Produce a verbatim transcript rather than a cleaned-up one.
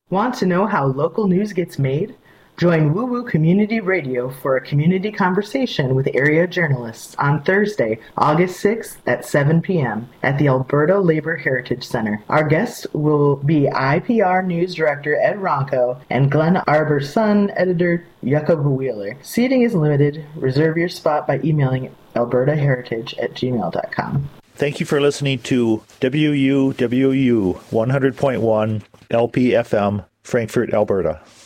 Want to know how local news gets made? Join Woo Woo Community Radio for a community conversation with area journalists on Thursday, August sixth at seven p.m. at the Alberta Labor Heritage Center. Our guests will be I P R News Director Ed Ronco and Glen Arbor Sun Editor Jakob Wheeler. Seating is limited. Reserve your spot by emailing albertaheritage at gmail dot com. Thank you for listening to W U W U one hundred point one L P F M, Frankfort, Alberta.